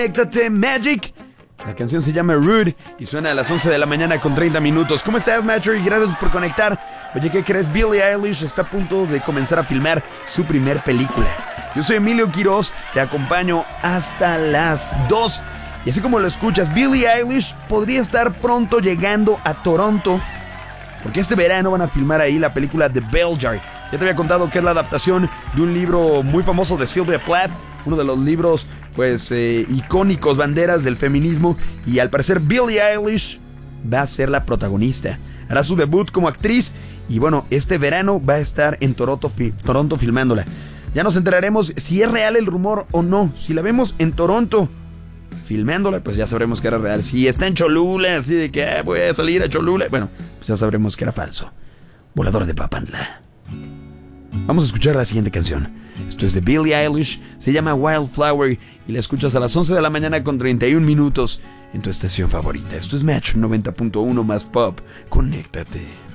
Conéctate Magic. La canción se llama Rude y suena a las 11 de la mañana con 30 minutos. ¿Cómo estás, Matcher? Y gracias por conectar. Oye, ¿qué crees? Billie Eilish está a punto de comenzar a filmar su primer película. Yo soy Emilio Quiroz, te acompaño hasta las 2. Y así como lo escuchas, Billie Eilish podría estar pronto llegando a Toronto, porque este verano van a filmar ahí la película The Bell Jar. Ya te había contado que es la adaptación de un libro muy famoso de Sylvia Plath, uno de los libros icónicos, banderas del feminismo, y al parecer Billie Eilish va a ser la protagonista. Hará su debut como actriz y bueno, este verano va a estar en Toronto filmándola. Ya nos enteraremos si es real el rumor o no. Si la vemos en Toronto filmándola, pues ya sabremos que era real. Si está en Cholula, así de que voy a salir a Cholula, bueno, pues ya sabremos que era falso. Volador de Papantla. Vamos a escuchar la siguiente canción. Esto es de Billie Eilish, se llama Wildflower y la escuchas a las 11 de la mañana con 31 minutos en tu estación favorita. Esto es Match 90.1 más Pop. Conéctate.